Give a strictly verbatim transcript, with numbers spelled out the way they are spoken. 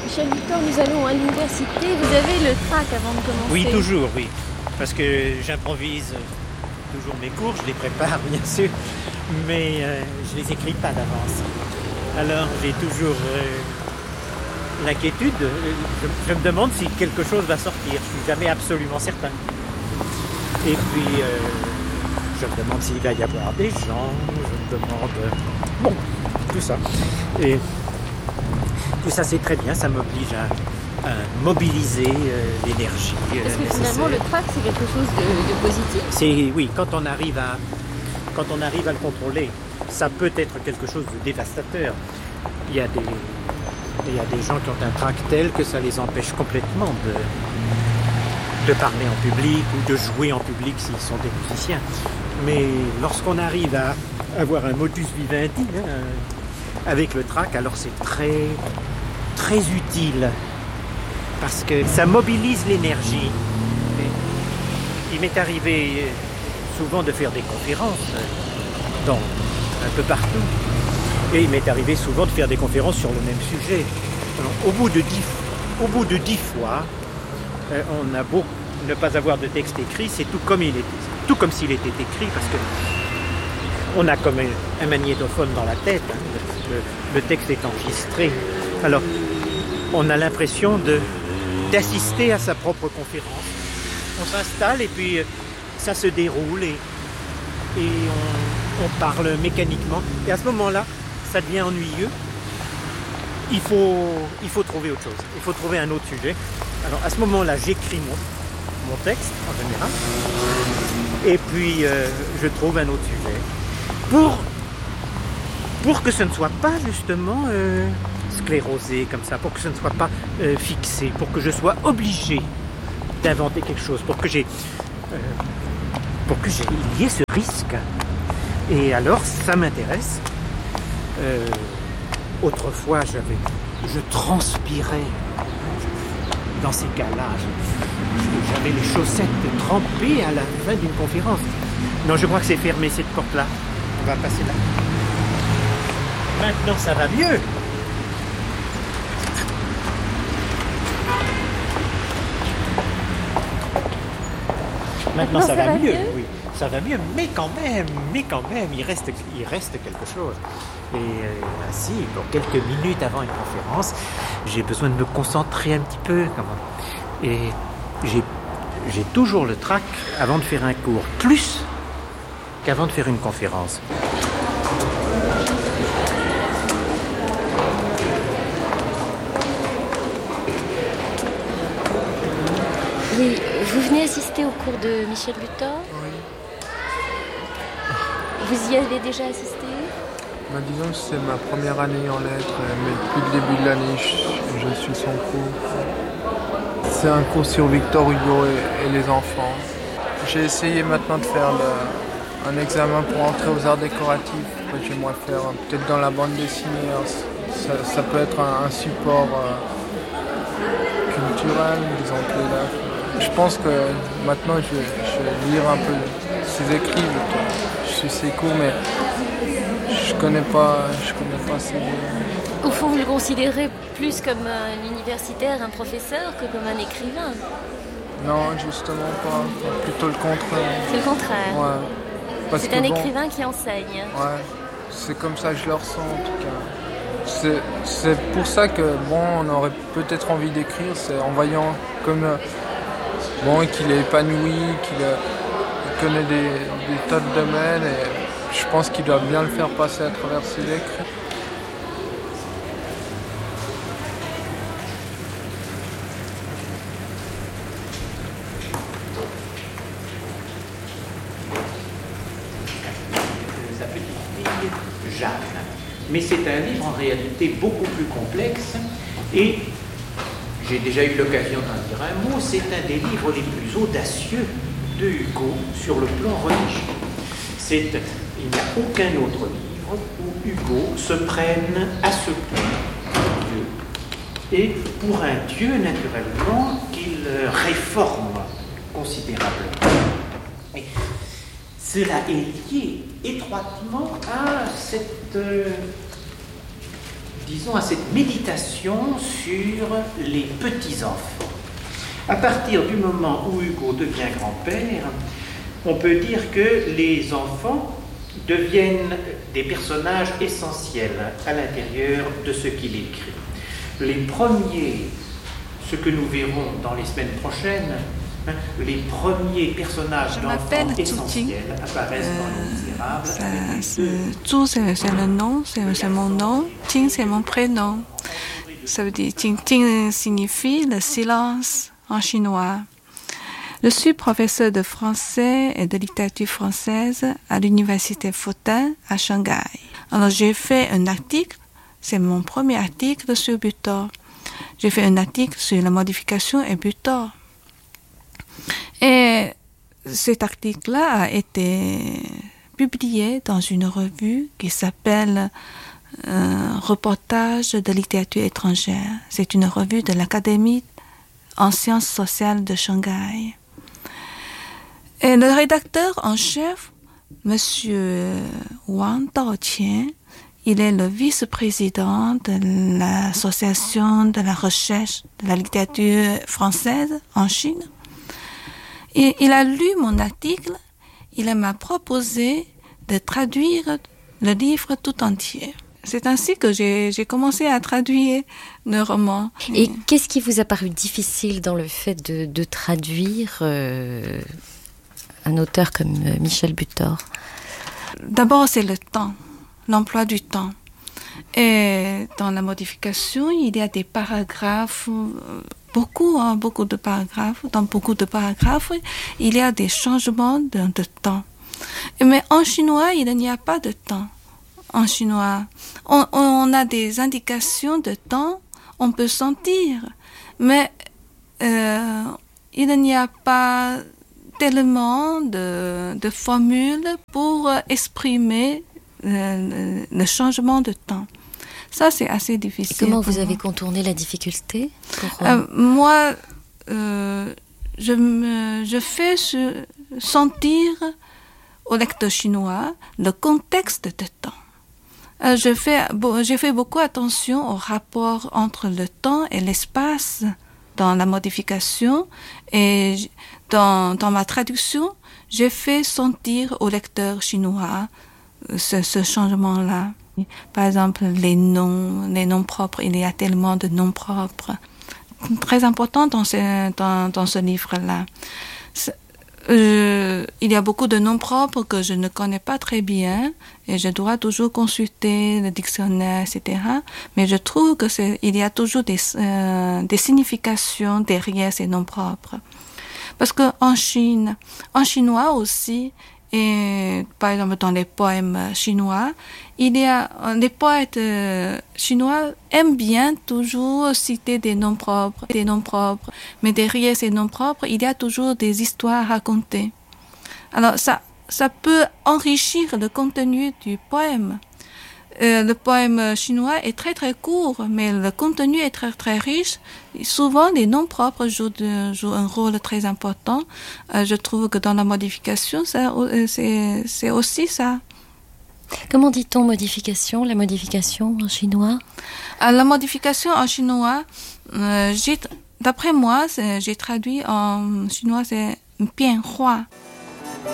Michel Victor, nous allons à l'université. Vous avez le trac avant de commencer? Oui, toujours, oui. Parce que j'improvise toujours mes cours, je les prépare bien sûr, mais euh, je les écris pas d'avance. Alors j'ai toujours euh, l'inquiétude, je, je me demande si quelque chose va sortir, je suis jamais absolument certain. Et puis euh, je me demande s'il va y avoir des gens, je me demande... Euh, bon, tout ça. Et tout ça c'est très bien, ça m'oblige à, à mobiliser euh, l'énergie euh, Parce que nécessaire. finalement le trac c'est quelque chose de, de positif. C'est, oui, quand on arrive à, quand on arrive à le contrôler, ça peut être quelque chose de dévastateur. Il y a des, il y a des gens qui ont un trac tel que ça les empêche complètement de, de parler en public ou de jouer en public s'ils sont des musiciens. Mais lorsqu'on arrive à avoir un modus vivendi hein, avec le trac, alors c'est très, très utile parce que ça mobilise l'énergie. Il m'est arrivé souvent de faire des conférences dans, un peu partout. Et il m'est arrivé souvent de faire des conférences sur le même sujet. Alors, au bout de dix, au bout de dix fois, euh, on a beau ne pas avoir de texte écrit, c'est tout comme il était, tout comme s'il était écrit, parce que on a comme un, un magnétophone dans la tête. Hein, le, le, le texte est enregistré. Alors, on a l'impression de d'assister à sa propre conférence. On s'installe et puis ça se déroule et, et on, on parle mécaniquement. Et à ce moment-là, ça devient ennuyeux. Il faut, il faut trouver autre chose. Il faut trouver un autre sujet. Alors à ce moment-là, j'écris mon, mon texte en général. Et puis euh, je trouve un autre sujet. Pour, pour que ce ne soit pas justement euh, sclérosé comme ça, pour que ce ne soit pas euh, fixé, pour que je sois obligé d'inventer quelque chose, pour que j'ai euh, pour que j'ai il y ait ce risque. Et alors ça m'intéresse. Euh, autrefois j'avais je transpirais dans ces cas-là, je, j'avais les chaussettes trempées à la fin d'une conférence. Non, je crois que c'est fermé cette porte-là. On va passer là. Maintenant ça va mieux. Maintenant, ça, ça va, va mieux. mieux, oui, ça va mieux, mais quand même, mais quand même, il reste, il reste quelque chose. Et euh, ainsi, pour quelques minutes avant une conférence, j'ai besoin de me concentrer un petit peu. Et j'ai, j'ai toujours le trac avant de faire un cours, plus qu'avant de faire une conférence. Oui, vous venez assister au cours de Michel Victor? Oui. Vous y avez déjà assisté? Bah, disons que c'est ma première année en lettres, mais depuis le début de l'année, je, je suis son cours. C'est un cours sur Victor Hugo et, et les enfants. J'ai essayé maintenant de faire le, un examen pour entrer aux arts décoratifs. J'aimerais faire peut-être dans la bande dessinée. Ça, ça peut être un, un support euh, culturel, disons que là. Je pense que maintenant je vais, je vais lire un peu ses écrits, je suis ses cours, mais je connais pas, je connais pas ses livres. Au fond, vous le considérez plus comme un universitaire, un professeur, que comme un écrivain? Non, justement pas, plutôt le contraire. C'est le contraire. Ouais. Parce c'est que un bon, écrivain qui enseigne. Ouais, c'est comme ça que je le ressens en tout cas. C'est, c'est pour ça que bon, on aurait peut-être envie d'écrire, c'est en voyant comme bon, qu'il est épanoui, qu'il a, il connaît des, des tas de domaines et je pense qu'il doit bien le faire passer à travers ses écrits. Sa petite fille Jeanne. Mais c'est un livre en réalité beaucoup plus complexe et j'ai déjà eu l'occasion d'en dire un mot, c'est un des livres les plus audacieux de Hugo sur le plan religieux. C'est, il n'y a aucun autre livre où Hugo se prenne à ce point pour Dieu, et pour un Dieu naturellement qu'il réforme considérablement. Et cela est lié étroitement à cette euh, disons, à cette méditation sur les petits-enfants. À partir du moment où Hugo devient grand-père, on peut dire que les enfants deviennent des personnages essentiels à l'intérieur de ce qu'il écrit. Les premiers, ce que nous verrons dans les semaines prochaines, hein, les premiers personnages d'enfants essentiels apparaissent euh, dans Les Misérables. Zhu, c'est, c'est le nom, c'est, c'est mon nom. Ting, c'est mon prénom. Ça veut dire, Ting, Ting signifie le silence en chinois. Je suis professeur de français et de littérature française à l'université Fudan à Shanghai. Alors j'ai fait un article, c'est mon premier article sur Butor. J'ai fait un article sur la modification et Butor. Et cet article-là a été publié dans une revue qui s'appelle euh, Reportage de littérature étrangère. C'est une revue de l'Académie en sciences sociales de Shanghai. Et le rédacteur en chef, Monsieur Wang Daoqian, il est le vice-président de l'Association de la recherche de la littérature française en Chine. Et il a lu mon article, il m'a proposé de traduire le livre tout entier. C'est ainsi que j'ai, j'ai commencé à traduire le roman. Et qu'est-ce qui vous a paru difficile dans le fait de, de traduire euh, un auteur comme Michel Butor? D'abord, c'est le temps, l'emploi du temps. Et dans la modification, il y a des paragraphes, beaucoup, hein, beaucoup de paragraphes. Dans beaucoup de paragraphes, il y a des changements de, de temps. Mais en chinois, il n'y a pas de temps. En chinois, on, on a des indications de temps, on peut sentir, mais euh, il n'y a pas tellement de, de formules pour exprimer le, le changement de temps. Ça, c'est assez difficile. Et comment vous avez contourné la difficulté pour... euh, Moi, euh, je, me, je fais se, sentir au lecteur chinois le contexte de temps. Euh, je fais, bon, j'ai fait beaucoup attention au rapport entre le temps et l'espace dans la modification, et dans, dans ma traduction, j'ai fait sentir au lecteur chinois ce, ce changement-là. Par exemple, les noms, les noms propres, il y a tellement de noms propres. Très important dans ce, dans, dans ce livre-là. Euh, il y a beaucoup de noms propres que je ne connais pas très bien et je dois toujours consulter le dictionnaire, et cetera. Mais je trouve que c'est, il y a toujours des, euh, des significations derrière ces noms propres. Parce que en Chine, en chinois aussi, et par exemple dans les poèmes chinois, il y a les poètes euh, chinois aiment bien toujours citer des noms propres, des noms propres, mais derrière ces noms propres, il y a toujours des histoires racontées. Alors ça, ça peut enrichir le contenu du poème. Euh, le poème chinois est très très court, mais le contenu est très très riche. Souvent, les noms propres jouent, de, jouent un rôle très important. Euh, je trouve que dans la modification, ça, c'est, c'est aussi ça. Comment dit-on modification, la modification en chinois? euh, La modification en chinois, euh, j'ai, d'après moi, j'ai traduit en chinois, c'est 变化.